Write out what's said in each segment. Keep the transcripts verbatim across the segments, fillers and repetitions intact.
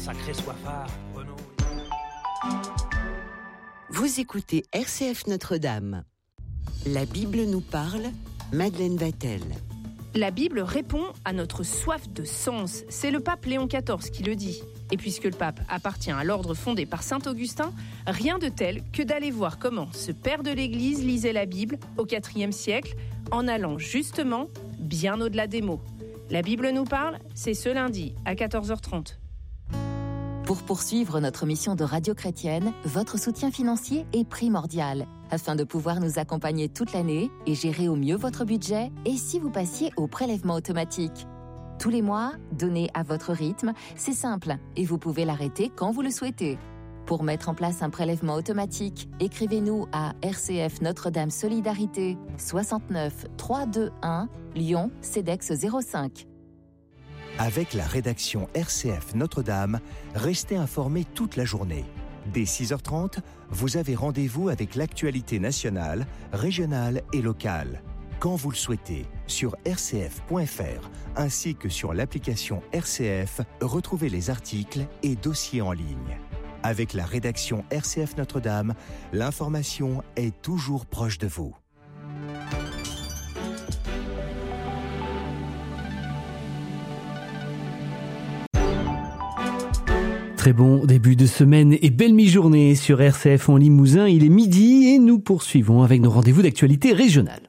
sacré soifard, Renaud. Vous écoutez R C F Notre-Dame. La Bible nous parle, Madeleine Vatel. La Bible répond à notre soif de sens. C'est le pape Léon quatorze qui le dit. Et puisque le pape appartient à l'ordre fondé par saint Augustin, rien de tel que d'aller voir comment ce père de l'Église lisait la Bible au quatrième siècle, en allant justement bien au-delà des mots. La Bible nous parle, c'est ce lundi à quatorze heures trente. Pour poursuivre notre mission de radio chrétienne, votre soutien financier est primordial afin de pouvoir nous accompagner toute l'année et gérer au mieux votre budget et si vous passiez au prélèvement automatique. Tous les mois, donnez à votre rythme, c'est simple et vous pouvez l'arrêter quand vous le souhaitez. Pour mettre en place un prélèvement automatique, écrivez-nous à R C F Notre-Dame Solidarité soixante-neuf trois cent vingt-et-un Lyon Cedex zéro cinq. Avec la rédaction R C F Notre-Dame, restez informés toute la journée. Dès six heures trente, vous avez rendez-vous avec l'actualité nationale, régionale et locale. Quand vous le souhaitez, sur r c f point f r ainsi que sur l'application R C F, retrouvez les articles et dossiers en ligne. Avec la rédaction R C F Notre-Dame, l'information est toujours proche de vous. Très bon début de semaine et belle mi-journée sur R C F en Limousin. Il est midi et nous poursuivons avec nos rendez-vous d'actualité régionale.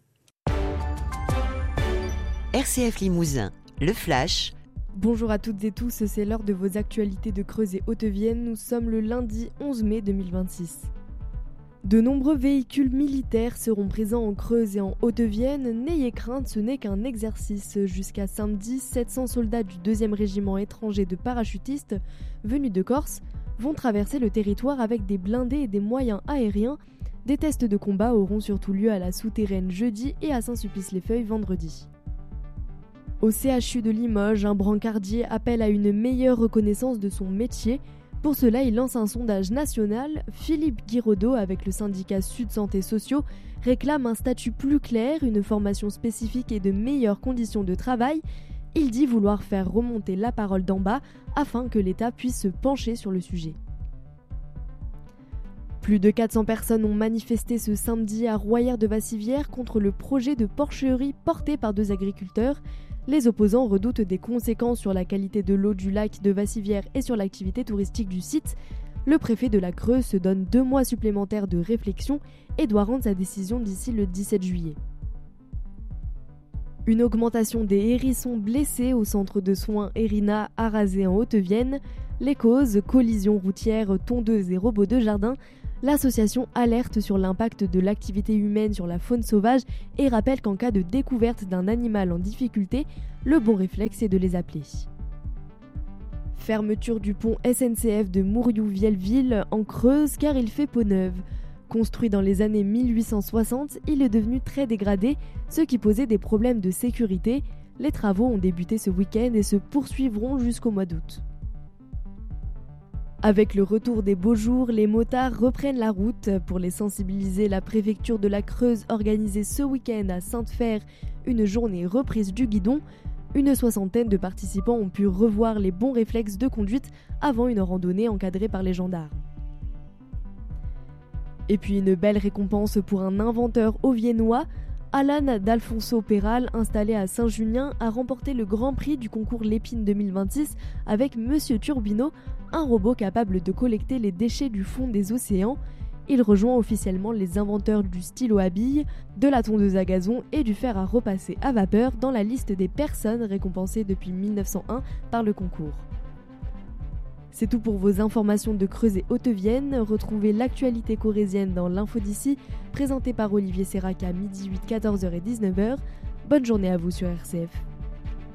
R C F Limousin, le flash. Bonjour à toutes et tous, c'est l'heure de vos actualités de Creuse et Haute-Vienne. Nous sommes le lundi onze mai deux mille vingt-six. De nombreux véhicules militaires seront présents en Creuse et en Haute-Vienne. N'ayez crainte, ce n'est qu'un exercice. Jusqu'à samedi, sept cents soldats du deuxième régiment étranger de parachutistes, venus de Corse, vont traverser le territoire avec des blindés et des moyens aériens. Des tests de combat auront surtout lieu à la Souterraine jeudi et à Saint-Sulpice-les-Feuilles vendredi. Au C H U de Limoges, un brancardier appelle à une meilleure reconnaissance de son métier. Pour cela, il lance un sondage national. Philippe Guiraudot, avec le syndicat Sud Santé Sociaux, réclame un statut plus clair, une formation spécifique et de meilleures conditions de travail. Il dit vouloir faire remonter la parole d'en bas afin que l'État puisse se pencher sur le sujet. Plus de quatre cents personnes ont manifesté ce samedi à Royères-de-Vassivière contre le projet de porcherie porté par deux agriculteurs. Les opposants redoutent des conséquences sur la qualité de l'eau du lac de Vassivière et sur l'activité touristique du site. Le préfet de la Creuse se donne deux mois supplémentaires de réflexion et doit rendre sa décision d'ici le dix-sept juillet. Une augmentation des hérissons blessés au centre de soins Erina à Razé en Haute-Vienne. Les causes, collisions routières, tondeuses et robots de jardin. L'association alerte sur l'impact de l'activité humaine sur la faune sauvage et rappelle qu'en cas de découverte d'un animal en difficulté, le bon réflexe est de les appeler. Fermeture du pont S N C F de Mourioux-Vielville en Creuse car il fait peau neuve. Construit dans les années mille huit cent soixante, il est devenu très dégradé, ce qui posait des problèmes de sécurité. Les travaux ont débuté ce week-end et se poursuivront jusqu'au mois d'août. Avec le retour des beaux jours, les motards reprennent la route. Pour les sensibiliser, la préfecture de la Creuse organisait ce week-end à Sainte-Fère une journée reprise du guidon. Une soixantaine de participants ont pu revoir les bons réflexes de conduite avant une randonnée encadrée par les gendarmes. Et puis une belle récompense pour un inventeur auviennois. Alan d'Alfonso Peral, installé à Saint-Junien, a remporté le grand prix du concours Lépine deux mille vingt-six avec Monsieur Turbino, un robot capable de collecter les déchets du fond des océans. Il rejoint officiellement les inventeurs du stylo à billes, de la tondeuse à gazon et du fer à repasser à vapeur dans la liste des personnes récompensées depuis mille neuf cent un par le concours. C'est tout pour vos informations de Creuse et Haute-Vienne. Retrouvez l'actualité corrézienne dans l'info d'ici, présentée par Olivier Sérac à midi huit, quatorze heures et dix-neuf heures. Bonne journée à vous sur R C F.